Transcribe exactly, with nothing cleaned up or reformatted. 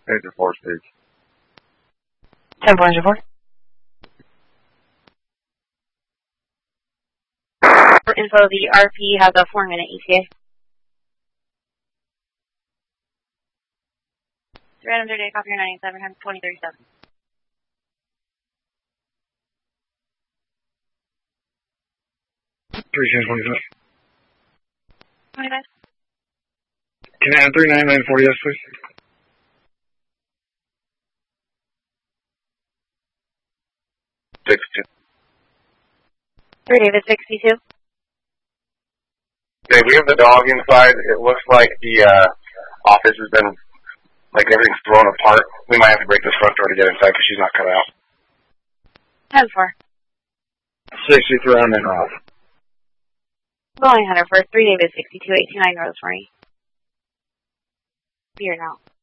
Major four speeds. ten four, engine four. For info, the R P has a four minute E T A. Random thirty-eight, copy your nine eight seven, twenty thirty-seven. three ten twenty-five. twenty-five. Can I have three nine nine four, yes, please? six two. three David, sixty-two. Okay, we have the dog inside. It looks like the uh, office has been, like everything's thrown apart. We might have to break this front door to get inside because she's not cut out. ten four. sixty-three on and off. Boeing Hunter for three David, sixty-two, eighty-nine Rosemary. Here now.